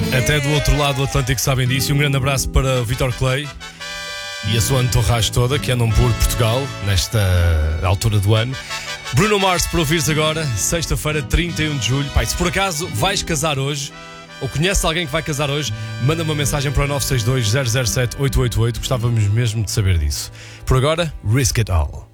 Até do outro lado do Atlântico sabem disso. E um grande abraço para o Vítor Clay e a sua entourage toda, que andam por Portugal nesta altura do ano. Bruno Mars para ouvires agora, sexta-feira, 31 de julho. Pai, se por acaso vais casar hoje, ou conheces alguém que vai casar hoje, manda uma mensagem para o 962 007 888. Gostávamos mesmo de saber disso. Por agora, Risk It All.